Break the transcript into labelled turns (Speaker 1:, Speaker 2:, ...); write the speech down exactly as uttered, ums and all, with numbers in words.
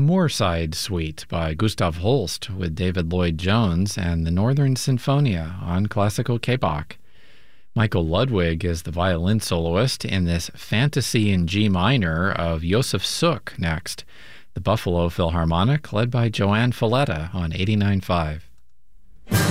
Speaker 1: Moorside Suite by Gustav Holst with David Lloyd-Jones and the Northern Sinfonia on classical K-Bach. Michael Ludwig is the violin soloist in this Fantasy in G minor of Josef Suk next. The Buffalo Philharmonic led by Joanne Falletta on eighty-nine point five.